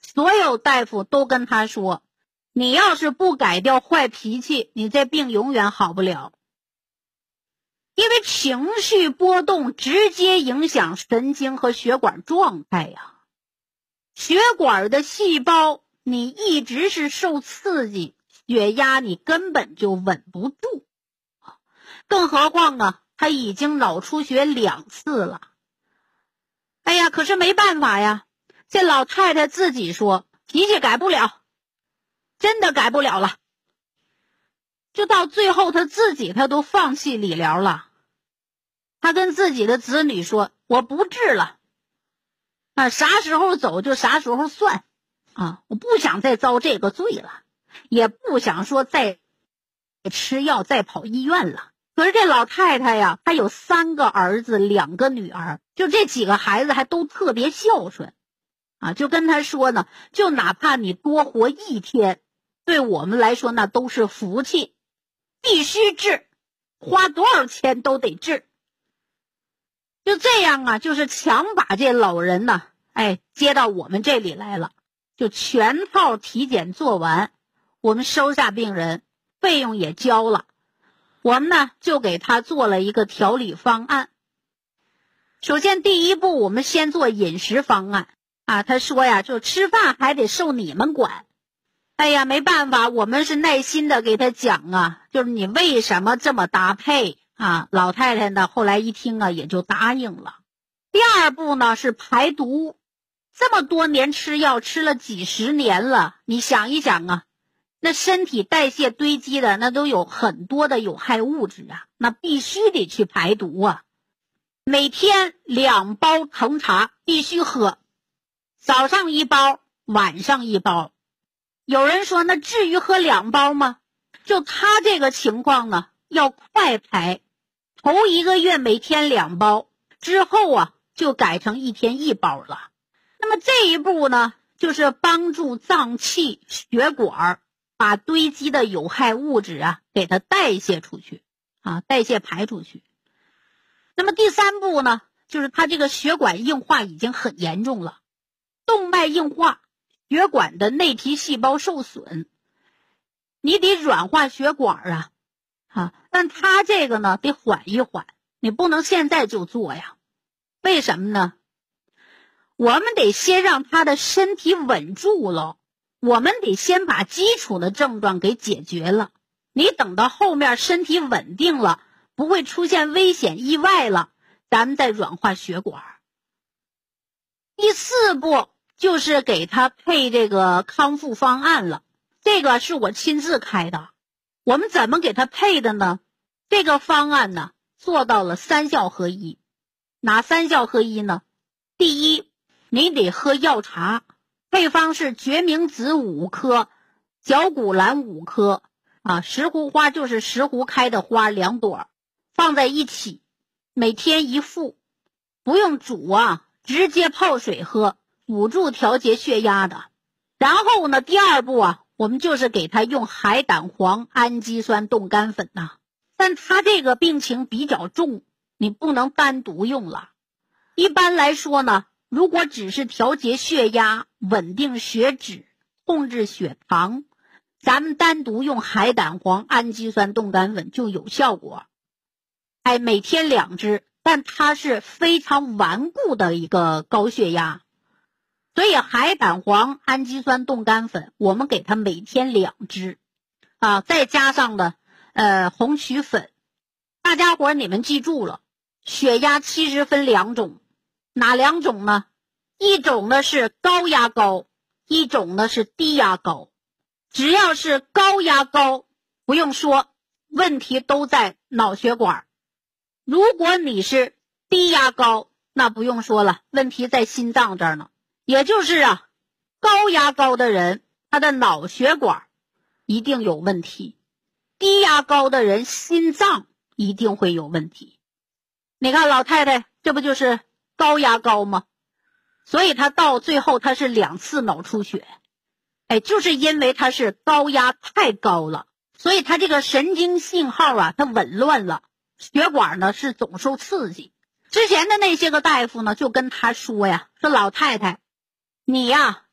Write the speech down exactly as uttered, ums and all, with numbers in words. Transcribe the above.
所有大夫都跟他说，你要是不改掉坏脾气，你这病永远好不了。因为情绪波动直接影响神经和血管状态呀。血管的细胞你一直是受刺激，血压你根本就稳不住。更何况啊，他已经脑出血两次了。哎呀，可是没办法呀，这老太太自己说脾气改不了，真的改不了了。就到最后他自己他都放弃理疗了。他跟自己的子女说，我不治了啊，啥时候走就啥时候算啊，我不想再遭这个罪了，也不想说再吃药再跑医院了。可是这老太太呀，她有三个儿子两个女儿，就这几个孩子还都特别孝顺啊，就跟她说呢，就哪怕你多活一天，对我们来说那都是福气，必须治，花多少钱都得治。就这样啊，就是强把这老人呢，哎，接到我们这里来了，就全套体检做完，我们收下病人，费用也交了，我们呢就给他做了一个调理方案。首先第一步，我们先做饮食方案啊，他说呀，就吃饭还得受你们管。哎呀，没办法，我们是耐心的给他讲啊，就是你为什么这么搭配啊？老太太呢后来一听啊，也就答应了。第二步呢是排毒，这么多年吃药吃了几十年了，你想一想啊，那身体代谢堆积的那都有很多的有害物质啊，那必须得去排毒啊。每天两包藤茶必须喝，早上一包，晚上一包。有人说那至于喝两包吗？就他这个情况呢，要快排，头一个月每天两包，之后啊就改成一天一包了。那么这一步呢，就是帮助脏器血管把堆积的有害物质啊给它代谢出去啊，代谢排出去。那么第三步呢，就是他这个血管硬化已经很严重了，动脉硬化，血管的内皮细胞受损，你得软化血管啊啊！但他这个呢得缓一缓，你不能现在就做呀。为什么呢？我们得先让他的身体稳住了，我们得先把基础的症状给解决了。你等到后面身体稳定了，不会出现危险意外了，咱们再软化血管。第四步就是给他配这个康复方案了，这个是我亲自开的。我们怎么给他配的呢？这个方案呢做到了三效合一。哪三效合一呢？第一，你得喝药茶，配方是决明子五颗，绞股蓝五颗啊，石斛花就是石斛开的花两朵，放在一起，每天一副，不用煮啊，直接泡水喝，辅助调节血压的。然后呢，第二步啊，我们就是给他用海胆黄氨基酸冻干粉呐、啊。但他这个病情比较重，你不能单独用了。一般来说呢，如果只是调节血压、稳定血脂、控制血糖，咱们单独用海胆黄氨基酸冻干粉就有效果。哎，每天两支，但它是非常顽固的一个高血压，所以海胆黄氨基酸冻干粉我们给它每天两支啊，再加上呢呃红曲粉。大家伙你们记住了，血压其实分两种，哪两种呢？一种呢是高压高，一种呢是低压高。只要是高压高，不用说，问题都在脑血管。如果你是低压高，那不用说了，问题在心脏这儿呢。也就是啊，高压高的人，他的脑血管一定有问题，低压高的人心脏一定会有问题。你看老太太，这不就是高压高吗？所以她到最后她是两次脑出血。哎，就是因为她是高压太高了，所以她这个神经信号啊，它紊乱了，血管呢是总受刺激。之前的那些个大夫呢，就跟她说呀，说老太太，你呀